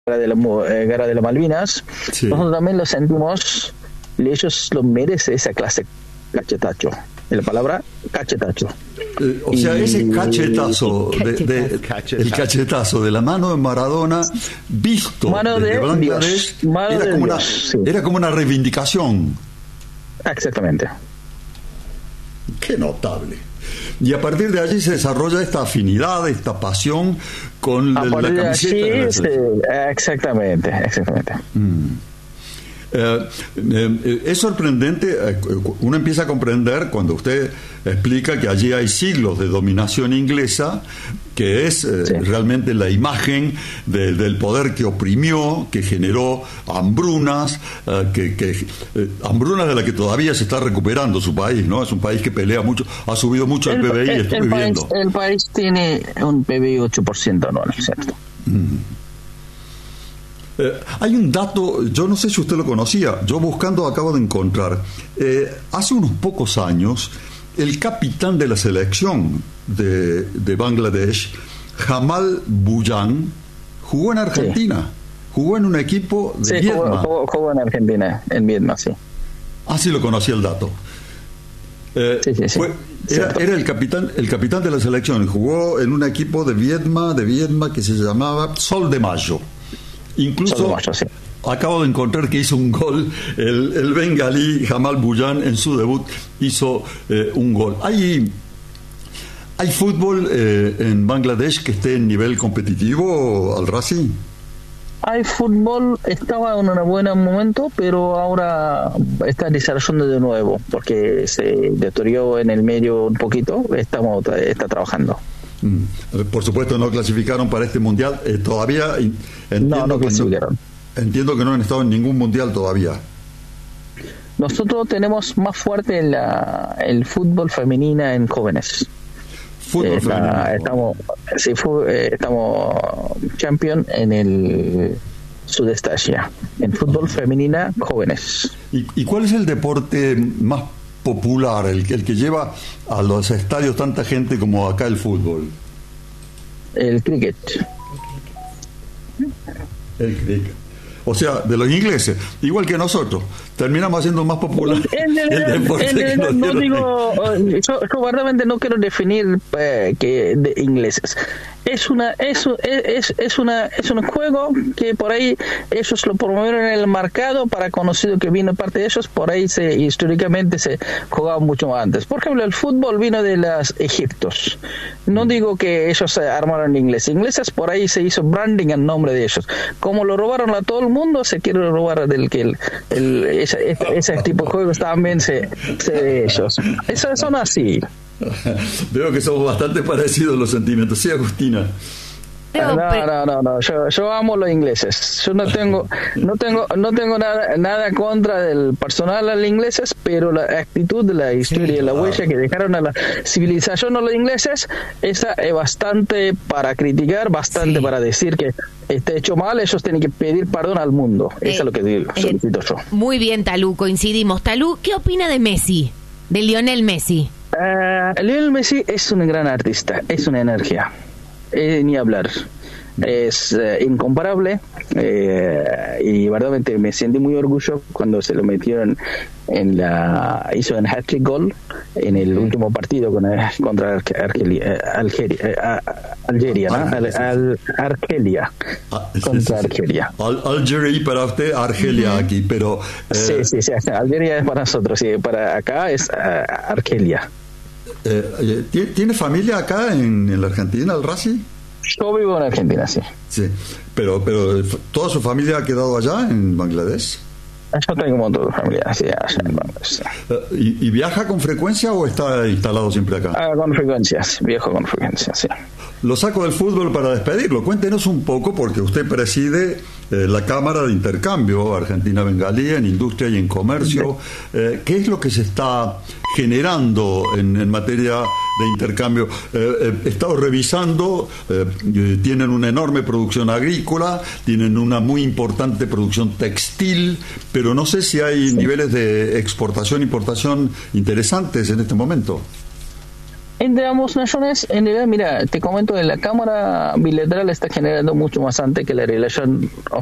guerra de las Malvinas, Sí. nosotros también lo sentimos y ellos lo merecen esa clase cachetacho. La palabra cachetacho. O sea, Y- ese cachetazo, Cachetazo. el cachetazo de la mano de Maradona, visto Mano desde de Bangladesh, Dios, mano era, de como Dios, sí. era como una reivindicación. Exactamente. Qué notable. Y a partir de allí se desarrolla esta afinidad, esta pasión con A la partir de camiseta allí, de la selección. exactamente. Es sorprendente, uno empieza a comprender cuando usted explica que allí hay siglos de dominación inglesa, que es Sí. realmente la imagen del poder que oprimió, que generó hambrunas, hambrunas de la que todavía se está recuperando su país, ¿no? Es un país que pelea mucho, ha subido mucho el PBI, estoy viendo. El país tiene un PBI 8% anual, ¿cierto? Hay un dato, yo no sé si usted lo conocía, yo buscando acabo de encontrar, hace unos pocos años, el capitán de la selección de Bangladesh, Jamal Buyan, jugó en Argentina, jugó en un equipo de Sí, Vietnam. jugó en Argentina, en Vietnam, sí. Así lo conocía el dato. Sí. Cierto. Era el capitán de la selección, jugó en un equipo de Viedma que se llamaba Sol de Mayo. Incluso Sol de Mayo, sí. acabo de encontrar que hizo un gol el bengalí Jamal Buyan en su debut hizo un gol. ¿Hay fútbol en Bangladesh que esté en nivel competitivo, Al-Razi? Hay fútbol, estaba en un buen momento, pero ahora está desarrollando de nuevo, porque se deterioró en el medio un poquito, está trabajando. Por supuesto no clasificaron para este mundial todavía. No clasificaron. Entiendo que no han estado en ningún mundial todavía. Nosotros tenemos más fuerte el fútbol femenino en jóvenes. Fútbol femenino. Estamos champion en el Sudeste Asia, en fútbol femenina jóvenes. ¿Y cuál es el deporte más popular, el que lleva a los estadios tanta gente como acá el fútbol? El cricket. El cricket. O sea, de los ingleses, igual que nosotros, terminamos haciendo más popular el deporte que nos No dieron. digo, yo verdaderamente no quiero definir que de ingleses. Es un juego que por ahí ellos lo promovieron en el mercado para conocido que vino parte de ellos, por ahí históricamente se jugaba mucho antes. Por ejemplo, el fútbol vino de los egipcios. No digo que ellos armaron ingleses por ahí se hizo branding en nombre de ellos. Como lo robaron a todo el mundo, se quiere robar ese tipo de juegos también se de ellos. Esos son así. Veo que somos bastante parecidos los sentimientos. Sí, Agustina. No. Yo amo los ingleses. Yo no tengo nada contra del personal a los ingleses, pero la actitud, la historia, la huella que dejaron a la civilización a los ingleses, esa es bastante para criticar, bastante para decir que está hecho mal. Ellos tienen que pedir perdón al mundo. Eso es lo que digo, solicito yo. Muy bien, Talú, coincidimos. Talú, ¿qué opina de Messi? De Lionel Messi. Lionel Messi es un gran artista, es una energía, ni hablar, es incomparable, y verdaderamente me sentí muy orgulloso cuando se lo metieron hizo en hat-trick goal en el último partido contra Algeria, ¿no? Argelia, contra Argelia. Algeria para usted, Argelia aquí, pero... Sí, Algeria es para nosotros, sí, para acá es Argelia. ¿Tiene familia acá en la Argentina, Al-Razi? Yo vivo en Argentina, sí. Sí, pero ¿toda su familia ha quedado allá en Bangladesh? Yo tengo un montón de familia, sí, allá en Bangladesh. ¿Y viaja con frecuencia o está instalado siempre acá? Con frecuencias, viajo con frecuencias, sí. Lo saco del fútbol para despedirlo. Cuéntenos un poco, porque usted preside la Cámara de Intercambio Argentina-Bengalí en Industria y en Comercio. ¿Qué es lo que se está generando en materia de intercambio? He estado revisando, tienen una enorme producción agrícola, tienen una muy importante producción textil, pero no sé si hay niveles de exportación-importación interesantes en este momento. Entre ambas naciones, en realidad, mira, te comento, la Cámara Bilateral está generando mucho más antes que la relación